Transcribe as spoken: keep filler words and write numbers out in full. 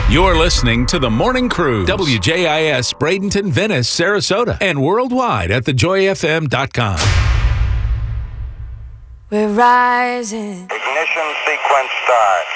You're listening to The Morning Cruise, W J I S, Bradenton, Venice, Sarasota, and worldwide at the joy f m dot com. We're rising. Ignition sequence start.